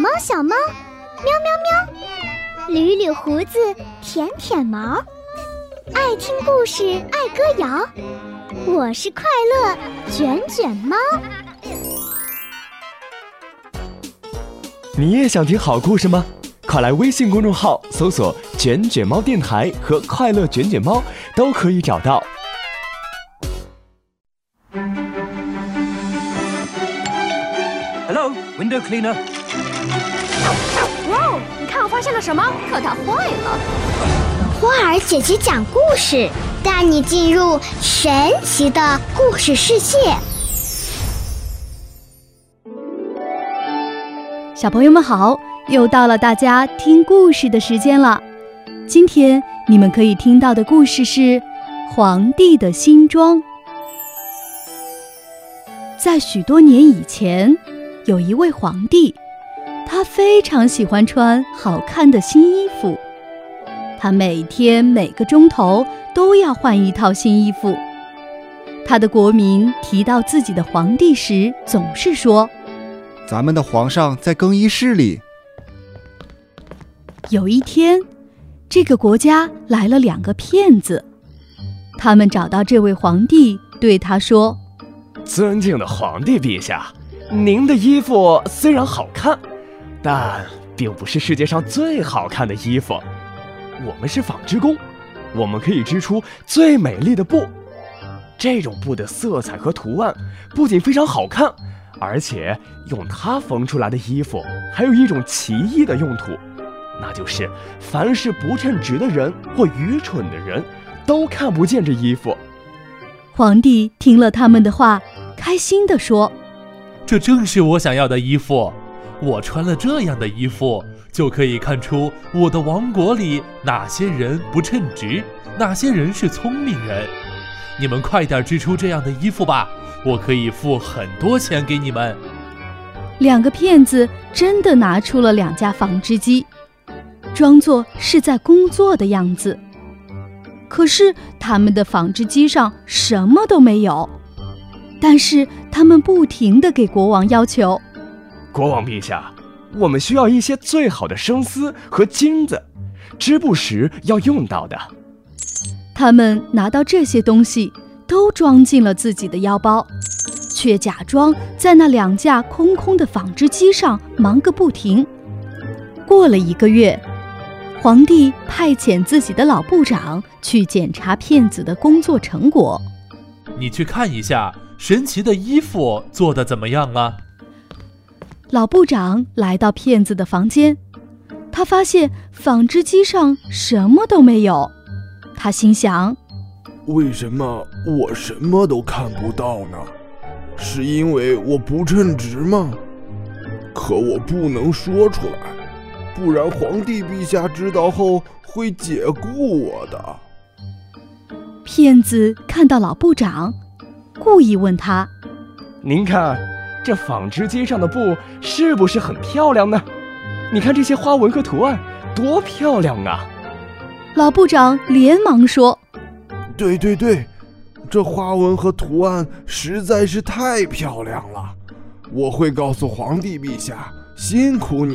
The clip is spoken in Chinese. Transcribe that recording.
猫小猫，喵喵喵，捋捋胡子，舔舔毛，爱听故事，爱歌谣，我是快乐卷卷猫。 你也想听好故事吗？快来微信公众号搜索卷卷猫电台和快乐卷卷猫，都可以找到。 Hello, window cleaner. 哇哦，你看我发现了什么？可它坏了。 花儿姐姐讲故事，带你进入神奇的故事世界。 小朋友们好，又到了大家听故事的时间了。今天你们可以听到的故事是《皇帝的新装》。在许多年以前，有一位皇帝，他非常喜欢穿好看的新衣服，他每天每个钟头都要换一套新衣服。他的国民提到自己的皇帝时，总是说： 咱们的皇上在更衣室里。 有一天，这个国家来了2个骗子，他们找到这位皇帝，对他说： 尊敬的皇帝陛下，您的衣服虽然好看，但并不是世界上最好看的衣服。我们是纺织工，我们可以织出最美丽的布。这种布的色彩和图案不仅非常好看，而且用它缝出来的衣服还有一种奇异的用途，那就是凡是不称职的人或愚蠢的人都看不见这衣服。 皇帝听了他们的话，开心地说： 这正是我想要的衣服，我穿了这样的衣服，就可以看出我的王国里哪些人不称职，哪些人是聪明人。你们快点织出这样的衣服吧，我可以付很多钱给你们。 2个骗子真的拿出了2架纺织机，装作是在工作的样子。可是他们的纺织机上什么都没有，但是他们不停地给国王要求： 国王陛下，我们需要一些最好的生丝和金子，织布时要用到的。 他们拿到这些东西都装进了自己的腰包，却假装在那2架空空的纺织机上忙个不停。过了1个月，皇帝派遣自己的老部长去检查骗子的工作成果。 你去看一下神奇的衣服做得怎么样啊？ 老部长来到骗子的房间，他发现纺织机上什么都没有。他心想： 为什么我什么都看不到呢？是因为我不称职吗？可我不能说出来，不然皇帝陛下知道后会解雇我的。 骗子看到老部长，故意问他： 您看，这纺织机上的布是不是很漂亮呢？你看这些花纹和图案多漂亮啊！ 老部长连忙说： 对，这花纹和图案实在是太漂亮了，我会告诉皇帝陛下，辛苦你